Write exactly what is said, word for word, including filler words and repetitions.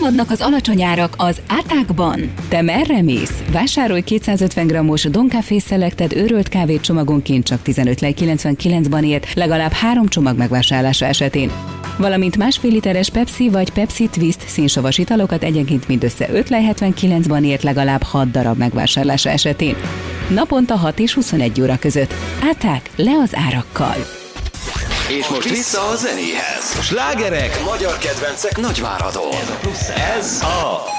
Támadnak az alacsony árak az átákban. Te merre mész? Vásárolj kétszázötven grammos Doncafé Selected őrölt kávét csomagonként csak tizenöt lej kilencvenkilencben ért, legalább három csomag megvásárlása esetén. Valamint másfél literes Pepsi vagy Pepsi Twist színsavas italokat egyenként mindössze öt lej hetvenkilencben ért, legalább hat darab megvásárlása esetén. Naponta hat és huszonegy óra között. Áták le az árakkal. És most vissza a zenéhez. Slágerek, magyar kedvencek Nagyváradon. Ez a